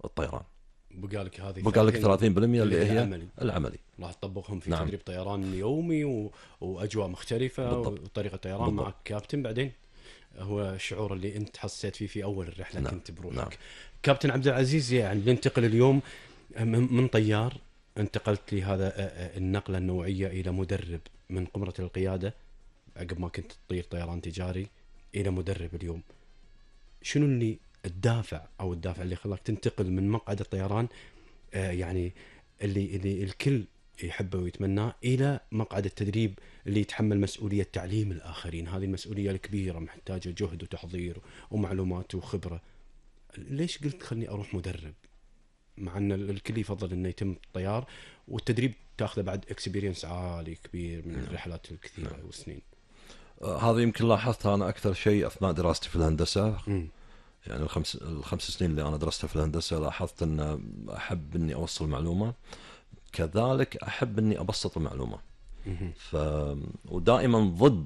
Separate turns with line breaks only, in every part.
الطيران.
بقالك هذه
بقالك 30% اللي هي
العملي
العملي.
راح تطبقهم في
نعم.
تدريب طيران يومي واجواء مختلفه
بالضبط.
وطريقه طيران
بالضبط.
مع كابتن. بعدين هو الشعور اللي انت حسيت فيه في اول الرحله
نعم.
كنت بروحك.
نعم.
كابتن عبد العزيز، يعني ننتقل اليوم من طيار انتقلت لهذا النقله النوعيه الى مدرب من قمره القياده عقب ما كنت تطير طيران تجاري الى مدرب اليوم. شنو اللي الدافع اللي خلاك تنتقل من مقعد الطيران يعني اللي الكل يحبه ويتمناه الى مقعد التدريب اللي يتحمل مسؤوليه تعليم الاخرين؟ هذه المسؤوليه الكبيره محتاجه جهد وتحضير ومعلومات وخبره. ليش قلت خلني اروح مدرب مع ان الكل يفضل انه يتم الطيار والتدريب تاخذه بعد اكسبيرينس عالي كبير من الرحلات الكثيره والسنين؟
هذا يمكن لاحظتها انا اكثر شيء اثناء دراستي في الهندسه.
مم.
يعني الخمس سنين اللي انا درستها في الهندسه لاحظت ان احب اني اوصل معلومه، كذلك احب اني ابسط المعلومه. ودائما ضد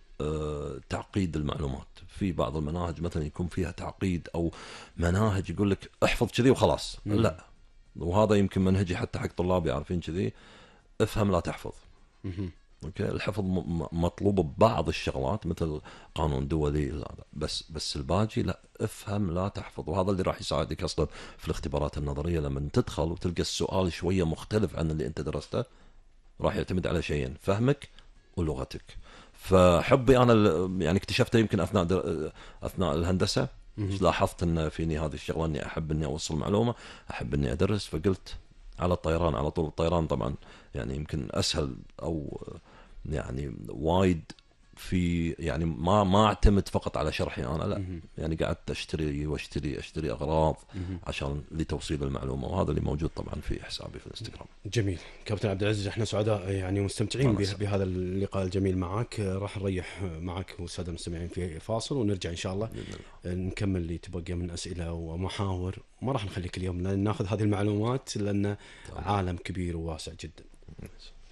تعقيد المعلومات. في بعض المناهج مثلا يكون فيها تعقيد، او مناهج يقول لك احفظ كذي وخلاص. لا، وهذا يمكن منهجي حتى حق طلابي عارفين كذي، افهم لا تحفظ. اوكي، الحفظ مطلوب ببعض الشغلات مثل قانون دولي، بس الباقي لا، افهم لا تحفظ. وهذا اللي راح يساعدك اصلا في الاختبارات النظريه، لما تدخل وتلقى السؤال شويه مختلف عن اللي انت درسته، راح يعتمد على شيئين: فهمك ولغتك. فحبي انا يعني اكتشفته يمكن اثناء الهندسه. لاحظت ان فيني هذه الشغله، اني احب اني اوصل معلومه، احب اني ادرس. فقلت على الطيران على طول. الطيران طبعا يعني يمكن اسهل، او يعني وايد في يعني ما اعتمد فقط على شرحي انا، لا، يعني قعدت اشتري اغراض عشان لتوصيل المعلومه، وهذا اللي موجود طبعا في حسابي في الانستغرام.
جميل. كابتن عبد العزيز، احنا سعداء يعني مستمتعين بهذا اللقاء الجميل معك. راح نريح معك والساده المستمعين في فاصل، ونرجع ان شاء الله نكمل اللي تبقى من اسئله ومحاور. ما راح نخليك اليوم لان ناخذ هذه المعلومات، لان عالم كبير وواسع جدا.